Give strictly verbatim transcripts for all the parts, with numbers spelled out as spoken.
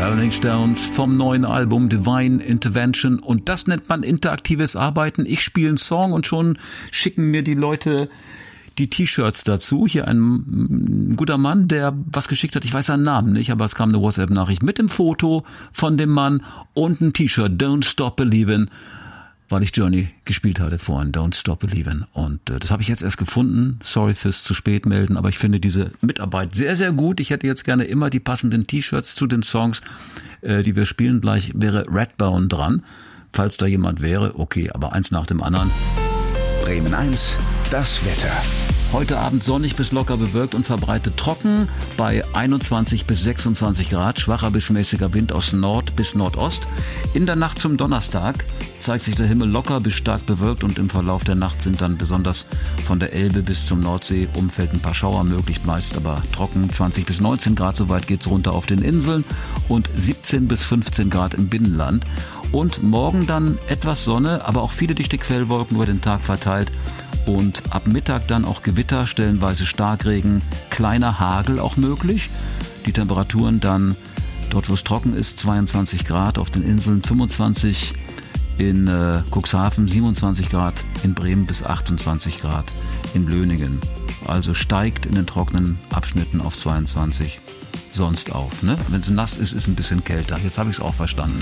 Rolling Stones vom neuen Album Divine Intervention. Und das nennt man interaktives Arbeiten. Ich spiele einen Song und schon schicken mir die Leute die T-Shirts dazu. Hier ein, ein guter Mann, der was geschickt hat. Ich weiß seinen Namen nicht, aber es kam eine WhatsApp-Nachricht mit dem Foto von dem Mann und ein T-Shirt. Don't Stop Believin', weil ich Journey gespielt hatte vorhin. Don't Stop Believin'. Und äh, das habe ich jetzt erst gefunden. Sorry fürs zu spät melden, aber ich finde diese Mitarbeit sehr, sehr gut. Ich hätte jetzt gerne immer die passenden T-Shirts zu den Songs, äh, die wir spielen. Gleich wäre Redbone dran. Falls da jemand wäre, okay, aber eins nach dem anderen. Bremen eins, das Wetter. Heute Abend sonnig bis locker bewölkt und verbreitet trocken bei einundzwanzig bis sechsundzwanzig Grad, schwacher bis mäßiger Wind aus Nord bis Nordost. In der Nacht zum Donnerstag zeigt sich der Himmel locker bis stark bewölkt und im Verlauf der Nacht sind dann besonders von der Elbe bis zum Nordsee-Umfeld ein paar Schauer möglich, meist aber trocken. zwanzig bis neunzehn Grad, soweit geht's runter auf den Inseln und siebzehn bis fünfzehn Grad im Binnenland. Und morgen dann etwas Sonne, aber auch viele dichte Quellwolken über den Tag verteilt. Und ab Mittag dann auch Gewitter, stellenweise Starkregen, kleiner Hagel auch möglich. Die Temperaturen dann dort, wo es trocken ist, zweiundzwanzig Grad, auf den Inseln fünfundzwanzig, in äh, Cuxhaven siebenundzwanzig Grad, in Bremen bis achtundzwanzig Grad, in Löningen. Also steigt in den trockenen Abschnitten auf zweiundzwanzig, sonst auf. Ne? Wenn es nass ist, ist es ein bisschen kälter. Jetzt habe ich es auch verstanden.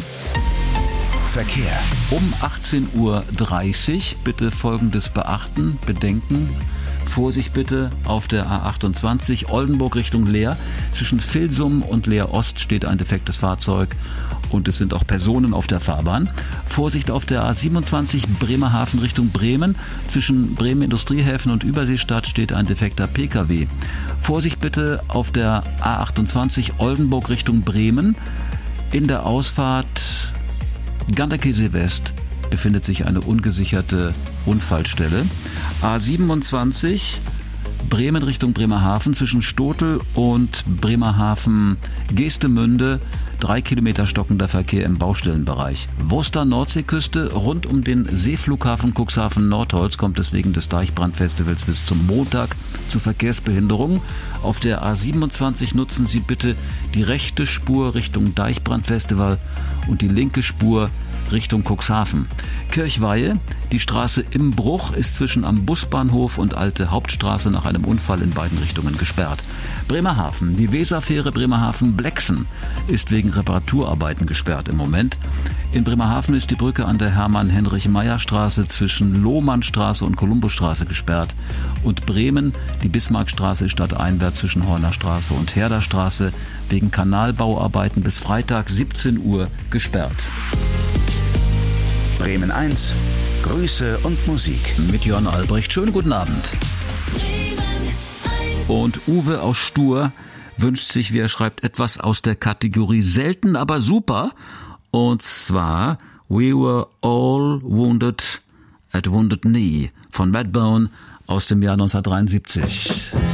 Verkehr. Um achtzehn Uhr dreißig bitte Folgendes beachten, bedenken. Vorsicht bitte auf der A achtundzwanzig Oldenburg Richtung Leer. Zwischen Vilsum und Leer Ost steht ein defektes Fahrzeug und es sind auch Personen auf der Fahrbahn. Vorsicht auf der A siebenundzwanzig Bremerhaven Richtung Bremen. Zwischen Bremen Industriehäfen und Überseestadt steht ein defekter P K W. Vorsicht bitte auf der A achtundzwanzig Oldenburg Richtung Bremen. In der Ausfahrt Ganderkesee West befindet sich eine ungesicherte Unfallstelle. A siebenundzwanzig Bremen Richtung Bremerhaven zwischen Stotel und Bremerhaven Geestemünde. Drei Kilometer stockender Verkehr im Baustellenbereich. Worcester Nordseeküste rund um den Seeflughafen Cuxhaven Nordholz kommt es wegen des Deichbrandfestivals bis zum Montag zu Verkehrsbehinderungen. Auf der A siebenundzwanzig nutzen Sie bitte die rechte Spur Richtung Deichbrandfestival und die linke Spur Richtung Cuxhaven. Kirchweihe, die Straße im Bruch ist zwischen am Busbahnhof und Alte Hauptstraße nach einem Unfall in beiden Richtungen gesperrt. Bremerhaven, die Weserfähre Bremerhaven-Blexen ist wegen Reparaturarbeiten gesperrt im Moment. In Bremerhaven ist die Brücke an der Hermann-Heinrich-Meyer-Straße zwischen Lohmannstraße und Kolumbusstraße gesperrt. Und Bremen, die Bismarckstraße ist stadteinwärts zwischen Hornerstraße und Herderstraße wegen Kanalbauarbeiten bis Freitag siebzehn Uhr gesperrt. Bremen eins, Grüße und Musik. Mit Jörn Albrecht. Schönen guten Abend. Und Uwe aus Stur wünscht sich, wie er schreibt, etwas aus der Kategorie selten, aber super. Und zwar We Were All Wounded at Wounded Knee von Redbone aus dem Jahr neunzehnhundertdreiundsiebzig.